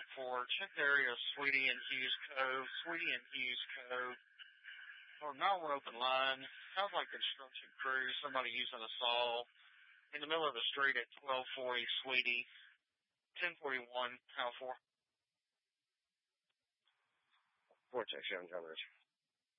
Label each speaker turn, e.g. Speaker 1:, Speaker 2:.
Speaker 1: 10-4. Check the area of Sweetie and Hughes Cove. Sweetie and Hughes Cove. Oh, 9-1 open line. Sounds like construction crew. Somebody using a saw. In the middle of the street at 1240 Sweetie. 1041, Power 4.
Speaker 2: Vortex, Young John Rich.